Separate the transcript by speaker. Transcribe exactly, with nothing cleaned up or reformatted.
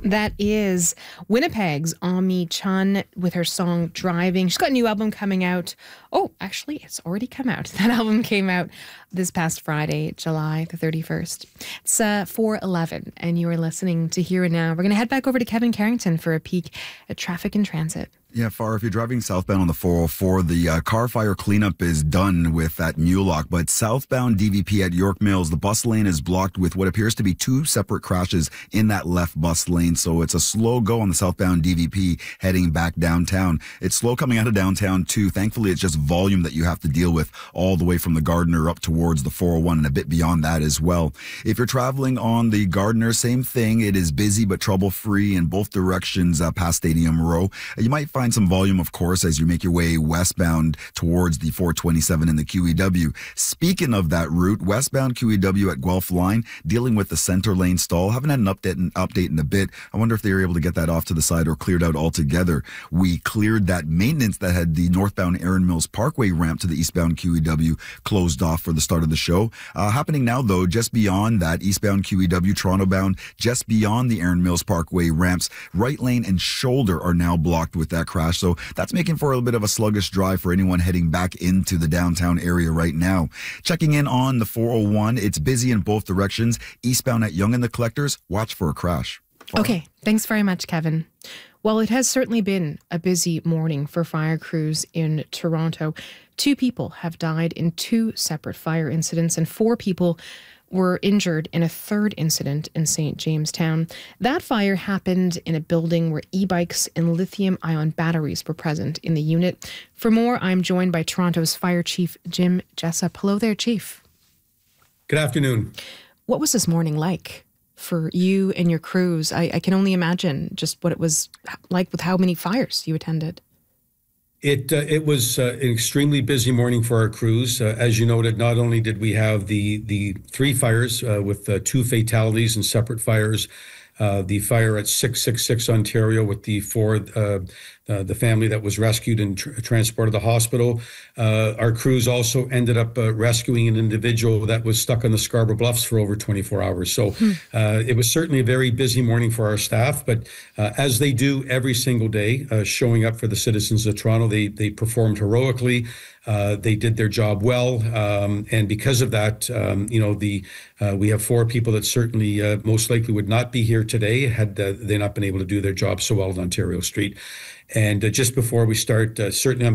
Speaker 1: That is Winnipeg's Ami Chun with her song Driving. She's got a new album coming out. Oh, actually, it's already come out. That album came out this past Friday, July the thirty-first. It's uh, four eleven, and you are listening to Here and Now. We're going to head back over to Kevin Carrington for a peek at traffic and transit.
Speaker 2: Yeah, Far, if you're driving southbound on the four oh four, the uh, car fire cleanup is done with that new lock. But southbound D V P at York Mills, the bus lane is blocked with what appears to be two separate crashes in that left bus lane. So it's a slow go on the southbound D V P heading back downtown. It's slow coming out of downtown too. Thankfully, it's just volume that you have to deal with all the way from the Gardiner up towards the four oh one and a bit beyond that as well. If you're traveling on the Gardiner, same thing. It is busy but trouble-free in both directions uh, past Stadium Row. You might find some volume, of course, as you make your way westbound towards the four twenty-seven and the Q E W. Speaking of that route, westbound Q E W at Guelph Line, dealing with the center lane stall. Haven't had an update, an update in a bit. I wonder if they were able to get that off to the side or cleared out altogether. We cleared that maintenance that had the northbound Erin Mills Parkway ramp to the eastbound Q E W closed off for the start of the show. Uh, happening now, though, just beyond that eastbound Q E W, Toronto bound, just beyond the Erin Mills Parkway ramps, right lane and shoulder are now blocked with that crash. So that's making for a little bit of a sluggish drive for anyone heading back into the downtown area right now. Checking in on the four oh one, it's busy in both directions. Eastbound at Yonge and the Collectors, watch for a crash. Far.
Speaker 1: Okay, thanks very much, Kevin. Well, it has certainly been a busy morning for fire crews in Toronto. Two people have died in two separate fire incidents, and four people were injured in a third incident in Saint Jamestown. That fire happened in a building where e-bikes and lithium-ion batteries were present in the unit. For more, I'm joined by Toronto's Fire Chief Jim Jessup. Hello there, Chief.
Speaker 3: Good afternoon.
Speaker 1: What was this morning like for you and your crews? I, I can only imagine just what it was like with how many fires you attended.
Speaker 3: It uh, it was uh, an extremely busy morning for our crews. Uh, as you noted, not only did we have the the three fires uh, with uh, two fatalities and separate fires, uh, the fire at six six six Ontario with the four uh, uh, the family that was rescued and tr- transported to the hospital. Uh, our crews also ended up uh, rescuing an individual that was stuck on the Scarborough Bluffs for over twenty-four hours. So uh, it was certainly a very busy morning for our staff, but uh, as they do every single day, uh, showing up for the citizens of Toronto, they they performed heroically. Uh, they did their job well, um, and because of that, um, you know, the uh, we have four people that certainly uh, most likely would not be here today had uh, they not been able to do their job so well on Ontario Street. And uh, just before we start, uh, certainly on